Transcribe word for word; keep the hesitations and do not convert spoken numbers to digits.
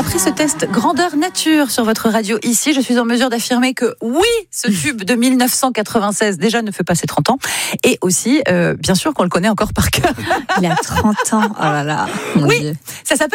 Après ce test grandeur nature sur votre radio ici, je suis en mesure d'affirmer que oui, ce tube de mille neuf cent quatre-vingt-seize déjà ne fait pas ses trente ans. Et aussi, euh, bien sûr qu'on le connaît encore par cœur. Il a trente ans. Oh là là. Mon Oui, Dieu. ça s'appelle